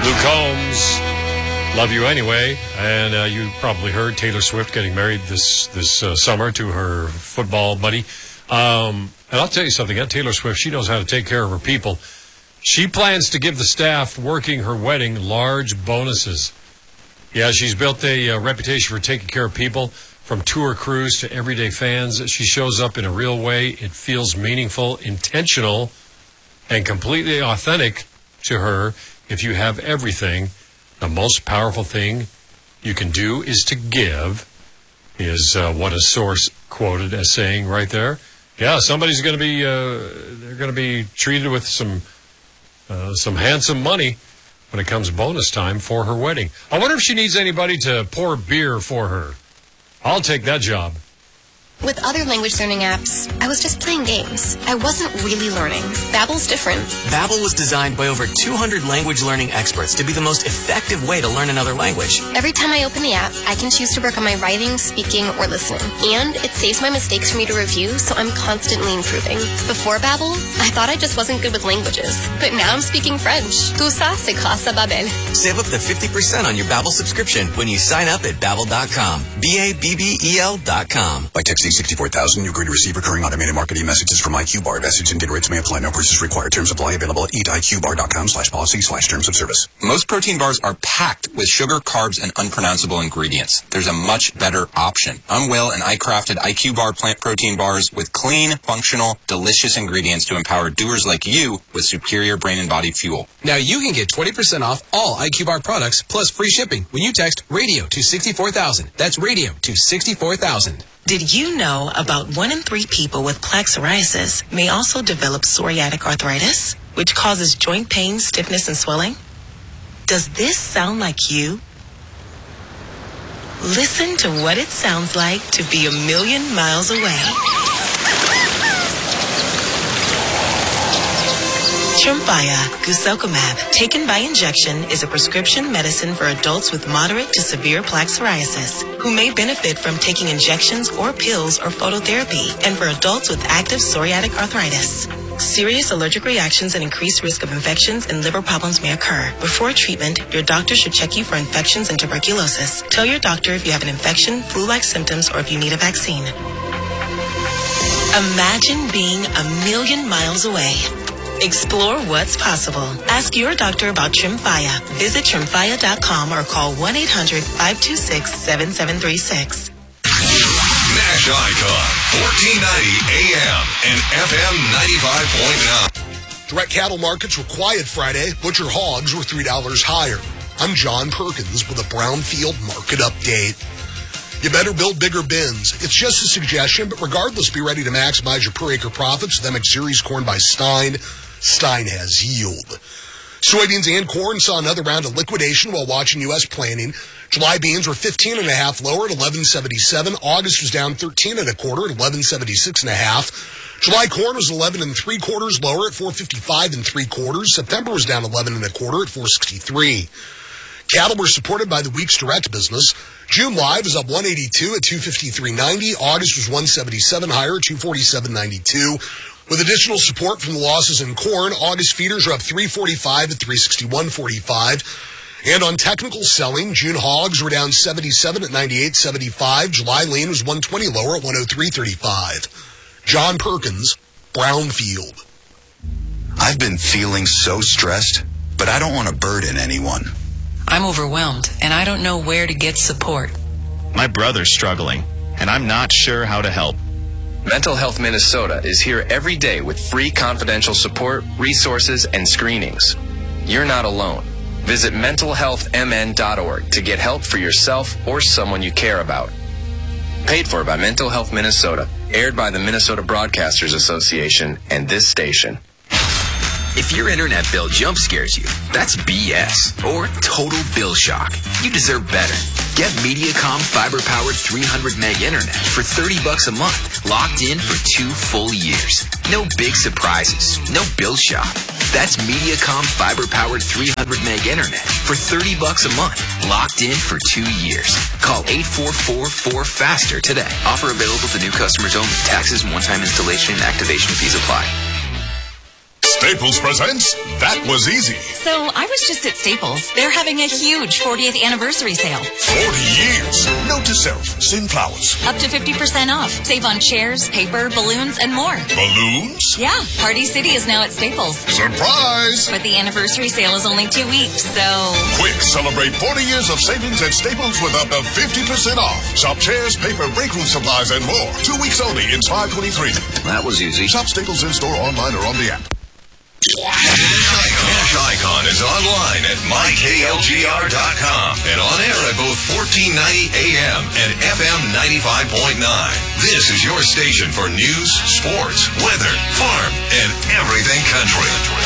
Luke Combs, Love You Anyway. And you probably heard Taylor Swift getting married this summer to her football buddy. And I'll tell you something, Taylor Swift, she knows how to take care of her people. She plans to give the staff working her wedding large bonuses. Yeah, she's built a reputation for taking care of people, from tour crews to everyday fans. She shows up in a real way. It feels meaningful, intentional, and completely authentic to her. If you have everything, the most powerful thing you can do is to give, is what a source quoted as saying right there. Yeah, somebody's going to be, they're going to be treated with some handsome money when it comes bonus time for her wedding. I wonder if she needs anybody to pour beer for her. I'll take that job. With other language learning apps, I was just playing games. I wasn't really learning. Babbel's different. Babbel was designed by over 200 language learning experts to be the most effective way to learn another language. Every time I open the app, I can choose to work on my writing, speaking, or listening. And it saves my mistakes for me to review, so I'm constantly improving. Before Babbel, I thought I just wasn't good with languages. But now I'm speaking French. Tout ça, c'est grâce à Babbel. Save up to 50% on your Babbel subscription when you sign up at Babbel.com. Babbel.com. By texting 64,000, you agree to receive recurring automated marketing messages from IQ Bar. Message and data rates may apply. No purchase required. Terms apply. Available at eatiqbar.com/policy/terms of service. Most protein bars are packed with sugar, carbs, and unpronounceable ingredients. There's a much better option. I'm Will, and I crafted IQ Bar plant protein bars with clean, functional, delicious ingredients to empower doers like you with superior brain and body fuel. Now you can get 20% off all IQ Bar products plus free shipping when you text radio to 64,000. That's radio to 64,000. Did you know about 1 in 3 people with plaque psoriasis may also develop psoriatic arthritis, which causes joint pain, stiffness, and swelling? Does this sound like you? Listen to what it sounds like to be a million miles away. Tremfya guselkumab, taken by injection, is a prescription medicine for adults with moderate to severe plaque psoriasis who may benefit from taking injections or pills or phototherapy, and for adults with active psoriatic arthritis. Serious allergic reactions and increased risk of infections and liver problems may occur. Before treatment, your doctor should check you for infections and tuberculosis. Tell your doctor if you have an infection, flu-like symptoms, or if you need a vaccine. Imagine being a million miles away. Explore what's possible. Ask your doctor about Tremfya. Visit Tremfya.com or call 1-800-526-7736. Nash Icon, 1490 AM and FM 95.9. Direct cattle markets were quiet Friday. Butcher hogs were $3 higher. I'm John Perkins with a Brownfield market update. You better build bigger bins. It's just a suggestion, but regardless, be ready to maximize your per acre profits with MX Series corn by Stein. Stein has yield. Soybeans and corn saw another round of liquidation while watching U.S. planting. July beans were 15.5 lower at 11.77. August was down 13.25 at 11.76.5. July corn was 11.75 lower at 4.55 3/4. September was down 11.25 at 4.63. Cattle were supported by the week's direct business. June live is up 182 at 253.90. August was 177 higher at 247.92. With additional support from the losses in corn, August feeders are up 345 at 361.45. And on technical selling, June hogs were down 77 at 98.75. July lean was 120 lower at 103.35. John Perkins, Brownfield. I've been feeling so stressed, but I don't want to burden anyone. I'm overwhelmed, and I don't know where to get support. My brother's struggling, and I'm not sure how to help. Mental Health Minnesota is here every day with free confidential support, resources, and screenings. You're not alone. Visit mentalhealthmn.org to get help for yourself or someone you care about. Paid for by Mental Health Minnesota. Aired by the Minnesota Broadcasters Association and this station. If your internet bill jump scares you, that's BS or total bill shock. You deserve better. Get Mediacom fiber-powered 300 meg internet for $30 a month, locked in for 2 full years. No big surprises, no bill shock. That's Mediacom fiber-powered 300 meg internet for $30 a month, locked in for 2 years. Call 844-4FASTER today. Offer available to new customers only. Taxes, one-time installation, and activation fees apply. Staples presents That Was Easy. So I was just at Staples. They're having a huge 40th anniversary sale. 40 years. Note to self, send flowers. Up to 50% off. Save on chairs, paper, balloons, and more. Balloons? Yeah, Party City is now at Staples. Surprise! But the anniversary sale is only 2 weeks, so... Quick, celebrate 40 years of savings at Staples with up to 50% off. Shop chairs, paper, break room supplies, and more. 2 weeks only in 523. That was easy. Shop Staples in-store, online, or on the app. Cash Icon is online at myklgr.com and on air at both 1490 AM and FM 95.9. This is your station for news, sports, weather, farm, and everything country.